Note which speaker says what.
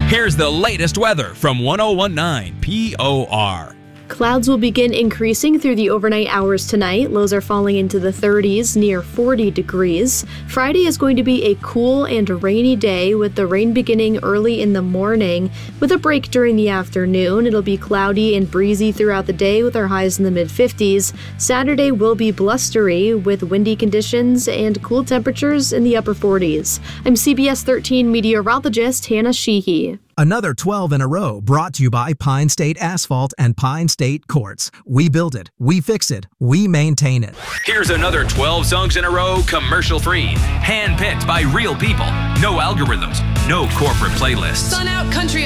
Speaker 1: Here's the latest weather from 1019 POR.
Speaker 2: Clouds will begin increasing through the overnight hours tonight. Lows are falling into the 30s, near 40 degrees. Friday is going to be a cool and rainy day, with the rain beginning early in the morning, with a break during the afternoon. It'll be cloudy and breezy throughout the day, with our highs in the mid-50s. Saturday will be blustery, with windy conditions and cool temperatures in the upper 40s. I'm CBS 13 meteorologist Hannah Sheehy.
Speaker 3: Another 12 in a row brought to you by Pine State Asphalt and Pine State Quartz. We build it, we fix it, we maintain it.
Speaker 1: Here's another 12 songs in a row, commercial-free, hand-picked by real people. No algorithms, no corporate playlists.
Speaker 4: Sun Out Country